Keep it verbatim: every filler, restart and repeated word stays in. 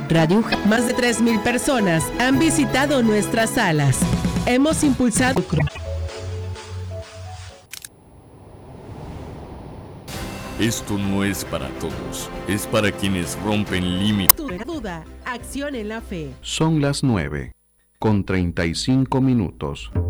Radio Ujal. Más de tres mil personas han visitado nuestras salas. Hemos impulsado... Esto no es para todos, es para quienes rompen límites. Duda, acción en la fe. Son las nueve, con treinta y cinco minutos.